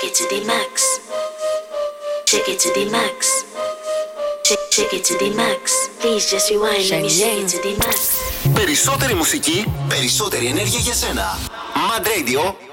it to the max. Shake it to the max. Shake it to the max. Please just rewind. Let me shake it to the max. Περισσότερη μουσική, περισσότερη ενέργεια για σένα. Mad Radio